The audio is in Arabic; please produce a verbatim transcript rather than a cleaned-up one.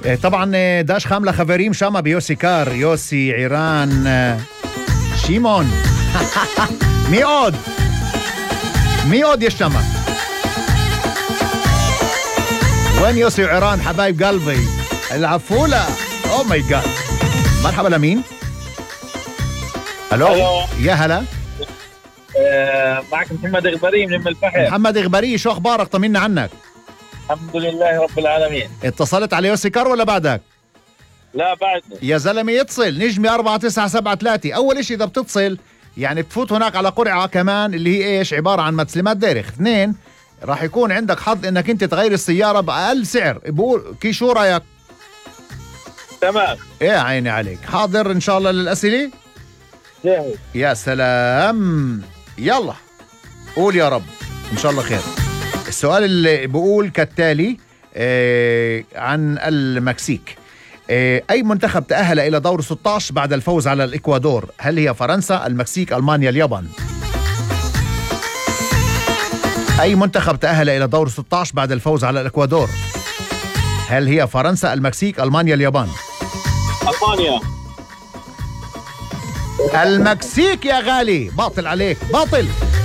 طبعا דש חם לחברים שם ביוסי קר, יוסי, עירן, שמעון. מי עוד? מי עוד יש שם? وين يوسي وعيران حبايب قلبي العفولة. او ماي جاد. مرحبا لمين؟ الو. يا هلا. آه معك محمد إغباري من ام الفحم. محمد إغباري، شو اخبارك؟ طمنا عنك. الحمد لله رب العالمين. اتصلت على يوسي كار ولا بعدك؟ لا بعدني يا زلمه يتصل نجمة أربعة تسعة سبعة ثلاثة. اول اشي اذا بتتصل يعني بتفوت هناك على قرعة كمان اللي هي ايش؟ عبارة عن متسلمات ديرخ. اثنين، راح يكون عندك حظ انك انت تغير السيارة بأقل سعر. بقول كي شو رايك؟ تمام. ايه عيني عليك. حاضر ان شاء الله للأسئلة؟ جاهز. يا سلام. يلا قول يا رب ان شاء الله خير. السؤال اللي بقول كالتالي آه عن المكسيك. آه اي منتخب تأهل الى دور ستة عشر بعد الفوز على الاكوادور؟ هل هي فرنسا، المكسيك، المانيا، اليابان؟ اي منتخب تأهل الى دور ستة عشر بعد الفوز على الاكوادور؟ هل هي فرنسا، المكسيك، المانيا، اليابان؟ ألمانيا. المكسيك يا غالي. باطل عليك، باطل.